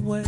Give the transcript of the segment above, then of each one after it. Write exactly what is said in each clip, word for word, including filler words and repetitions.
way.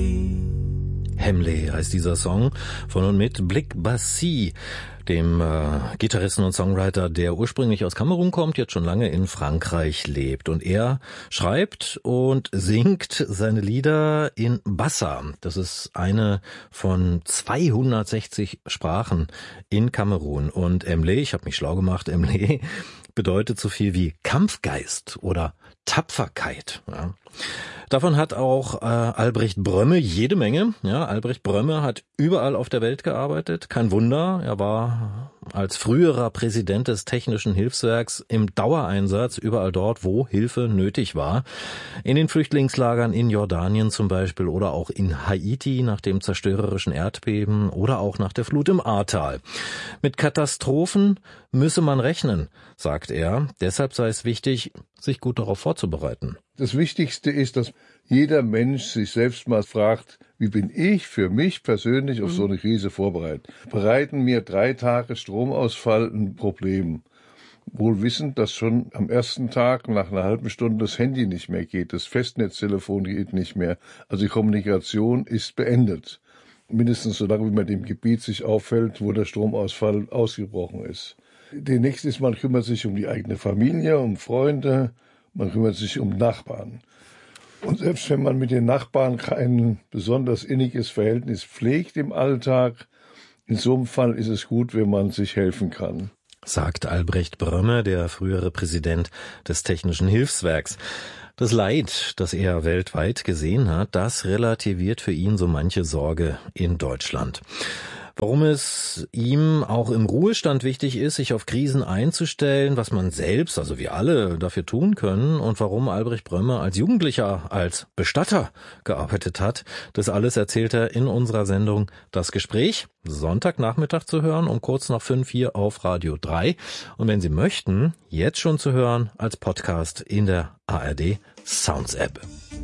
Hemley heißt dieser Song von und mit Blik Bassi, dem äh, Gitarristen und Songwriter, der ursprünglich aus Kamerun kommt, jetzt schon lange in Frankreich lebt. Und er schreibt und singt seine Lieder in Bassa. Das ist eine von zweihundertsechzig Sprachen in Kamerun. Und Emlé, ich habe mich schlau gemacht, Emlé bedeutet so viel wie Kampfgeist oder Tapferkeit. Ja. Davon hat auch äh, Albrecht Brömme jede Menge. Ja, Albrecht Brömme hat überall auf der Welt gearbeitet. Kein Wunder, er war als früherer Präsident des Technischen Hilfswerks im Dauereinsatz überall dort, wo Hilfe nötig war. In den Flüchtlingslagern in Jordanien zum Beispiel oder auch in Haiti nach dem zerstörerischen Erdbeben oder auch nach der Flut im Ahrtal. Mit Katastrophen müsse man rechnen, sagt er. Deshalb sei es wichtig, sich gut darauf vorzubereiten. Das Wichtigste ist, dass jeder Mensch sich selbst mal fragt, wie bin ich für mich persönlich auf so eine Krise vorbereitet? Bereiten mir drei Tage Stromausfall ein Problem? Wohl wissend, dass schon am ersten Tag nach einer halben Stunde das Handy nicht mehr geht, das Festnetztelefon geht nicht mehr. Also die Kommunikation ist beendet. Mindestens so lange, wie man dem Gebiet sich auffällt, wo der Stromausfall ausgebrochen ist. Demnächst ist, man kümmert sich um die eigene Familie, um Freunde, man kümmert sich um Nachbarn. Und selbst wenn man mit den Nachbarn kein besonders inniges Verhältnis pflegt im Alltag, in so einem Fall ist es gut, wenn man sich helfen kann. Sagt Albrecht Brömme, der frühere Präsident des Technischen Hilfswerks. Das Leid, das er weltweit gesehen hat, das relativiert für ihn so manche Sorge in Deutschland. Warum es ihm auch im Ruhestand wichtig ist, sich auf Krisen einzustellen, was man selbst, also wir alle, dafür tun können und warum Albrecht Brömme als Jugendlicher, als Bestatter gearbeitet hat, das alles erzählt er in unserer Sendung Das Gespräch, Sonntagnachmittag zu hören, um kurz nach fünf hier auf Radio drei. Und wenn Sie möchten, jetzt schon zu hören als Podcast in der A R D Sounds App.